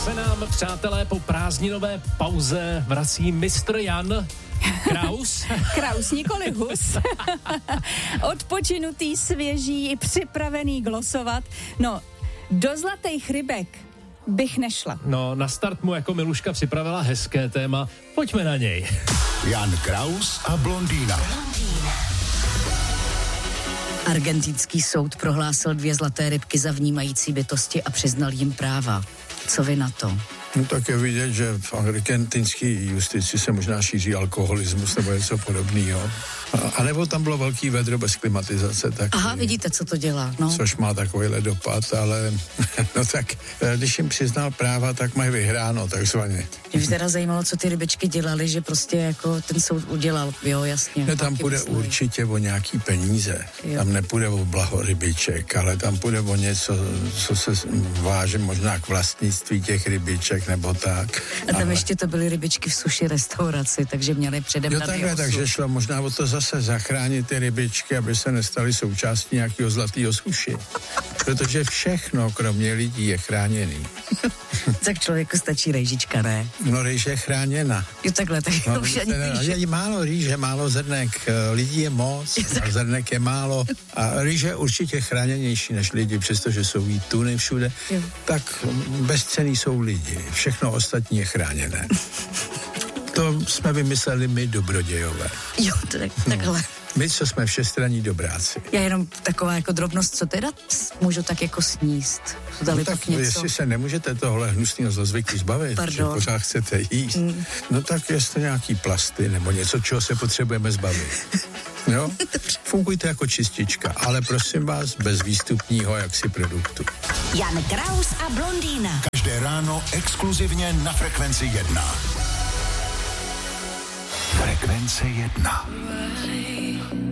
se nám, přátelé, po prázdninové pauze vrací mistr Jan Kraus. Kraus, nikoli Hus. Odpočinutý, svěží, připravený glosovat. No, do zlatých rybek bych nešla. No, na start mu jako Miluška připravila hezké téma. Pojďme na něj. Jan Kraus a blondýna. Argentinský soud prohlásil 2 zlaté rybky za vnímající bytosti a přiznal jim práva. Co vy na to? No tak je vidět, že v argentinské justici se možná šíří alkoholismus nebo něco podobného. A nebo tam bylo velký vedro bez klimatizace. Tak Aha, vidíte, co to dělá, no. Což má takovýhle dopad, ale no tak, když jim přiznal práva, tak mají vyhráno, takzvaně. Mě teda zajímalo, co ty rybičky dělali, že prostě jako ten soud udělal, jo, jasně. Ne, tam půjde určitě o nějaký peníze. Jo. Tam nepůjde o blaho rybiček, ale tam půjde o něco, co se váže možná k vlastnictví těch rybiček nebo tak. A tam ještě to byly rybičky v sushi restauraci, takže měli předem jo, takhle, takže šlo možná o to zase zachránit ty rybičky, aby se nestaly součástí nějakého zlatého sushi. Protože všechno, kromě lidí, je chráněný. Tak člověku stačí rejžička, ne? No, rejže je chráněna. Jo, takhle, tak no, už ani rýže. Je málo rýže, málo zrnek, lidí je moc, a zrnek je málo. A rýže je určitě chráněnější než lidi, přestože jsou jí tuny všude. Jo. Tak bezcenný jsou lidi, všechno ostatní je chráněné. To jsme vymysleli my dobrodějové. Jo, takhle. My, co jsme všestranní dobráci. Já jenom taková jako drobnost, co teda můžu tak jako sníst? No tak jestli se nemůžete tohle hnusného zlozvyku zbavit, že pořád chcete jíst, no tak jestli nějaký plasty nebo něco, čeho se potřebujeme zbavit. Jo? Fungujte jako čistička, ale prosím vás, bez výstupního jaksi produktu. Jan Kraus a blondýna. Každé ráno exkluzivně na Frekvenci 1. Frekvence 1.